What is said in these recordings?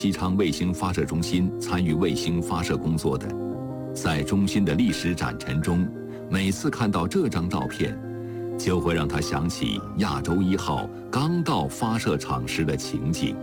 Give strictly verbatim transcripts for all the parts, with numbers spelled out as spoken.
西昌卫星发射中心参与卫星发射工作的，在中心的历史展陈中，每次看到这张照片，就会让他想起亚洲一号刚到发射场时的情景。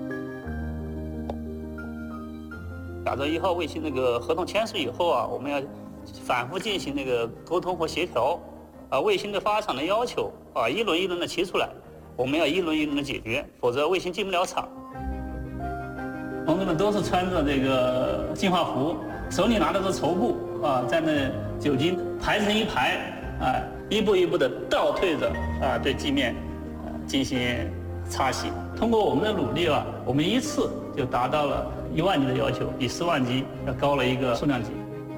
亚洲一号卫星那个合同签署以后啊，我们要反复进行那个沟通和协调，啊，卫星的发场的要求啊，一轮一轮的提出来，我们要一轮一轮的解决，否则卫星进不了场。同志们都是穿着这个净化服，手里拿的是绸布啊，在那酒精排成一排啊，一步一步的倒退着啊，对地面啊进行擦洗。通过我们的努力啊，我们一次就达到了一万级的要求，比十万级要高了一个数量级。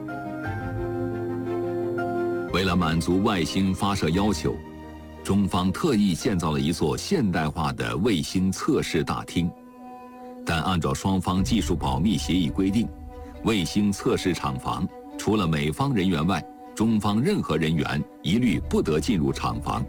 为了满足外星发射要求，中方特意建造了一座现代化的卫星测试大厅。但按照双方技术保密协议规定，卫星测试厂房除了美方人员外，中方任何人员一律不得进入厂房。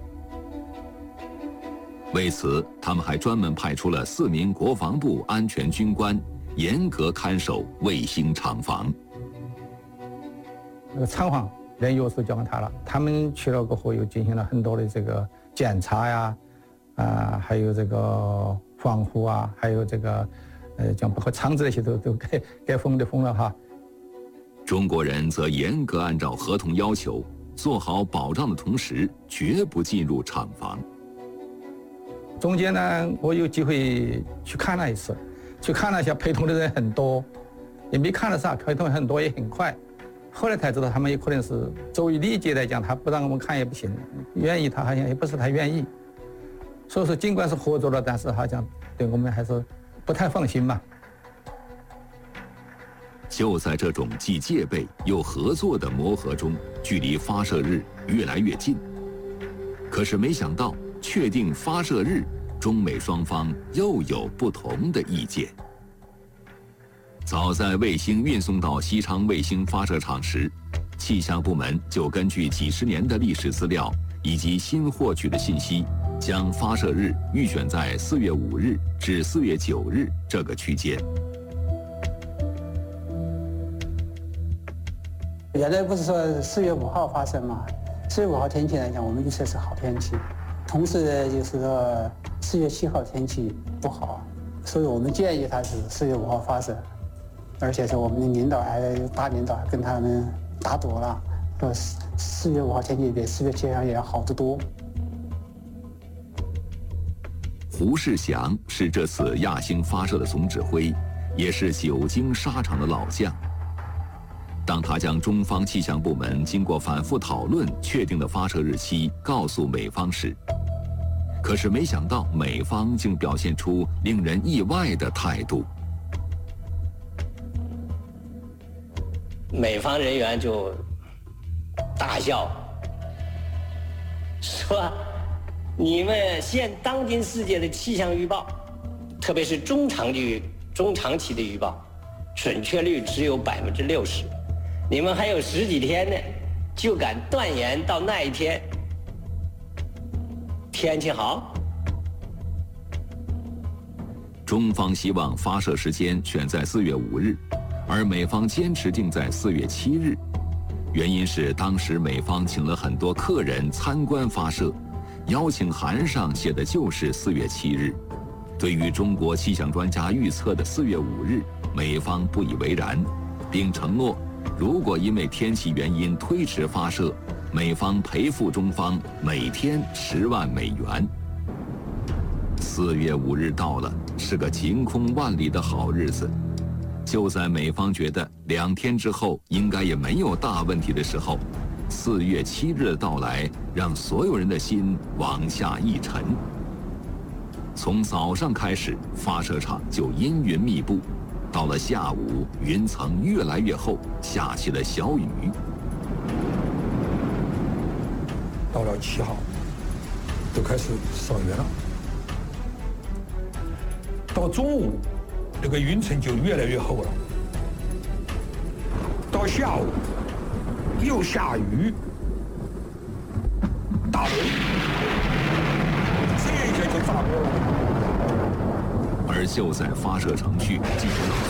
为此，他们还专门派出了四名国防部安全军官，严格看守卫星厂房。 那个厂房人有时交给他了，他们去了过后又进行了很多的这个检查呀，啊，还有这个防护啊，还有这个，呃，将包括厂子那些都都该该封的封了哈。 中国人则严格按照合同要求，做好保障的同时，绝不进入厂房。 中间呢，我有机会去看了一次，去看了一下，陪同的人很多，也没看了啥，陪同很多也很快。后来才知道，他们也可能是作为礼节来讲，他不让我们看也不行，愿意他好像也不是太愿意。所以说，尽管是合作了，但是好像对我们还是不太放心嘛。 就在这种既戒备又合作的磨合中，距离发射日越来越近。可是没想到，确定发射日，中美双方又有不同的意见。早在卫星运送到西昌卫星发射场时，气象部门就根据几十年的历史资料以及新获取的信息，将发射日预选在四月五日至四月九日这个区间。 原来不是说四月五号发射嘛？四月五号天气来讲，我们预测是好天气。同时呢，就是说四月七号天气不好，所以我们建议他是四月五号发射。而且是我们的领导还大领导还跟他们打赌了，说四月五号天气比四月七号也要好得多。 胡世祥是这次亚星发射的总指挥，也是久经沙场的老将。当他将中方气象部门经过反复讨论确定的发射日期告诉美方时，可是没想到美方竟表现出令人意外的态度。 美方人员就大笑，说：“你们现当今世界的气象预报，特别是中长距、中长期的预报，准确率只有百分之六十。你们还有十几天呢，就敢断言到那一天天气好？” 中方希望发射时间选在四月五日。而美方坚持定在四月七日，原因是当时美方请了很多客人参观发射，邀请函上写的就是四月七日。对于中国气象专家预测的四月五日，美方不以为然，并承诺，如果因为天气原因推迟发射，美方赔付中方每天十万美元。四月五日到了，是个晴空万里的好日子。就在美方觉得两天之后应该也没有大问题的时候，四月七日的到来让所有人的心往下一沉。从早上开始，发射场就阴云密布，到了下午，云层越来越厚，下起了小雨。 到了七号，就开始少云了。到中午，这个云层就越来越厚了。到下午，又下雨，打雷，这一下就炸锅了。 而就在发射程序进行了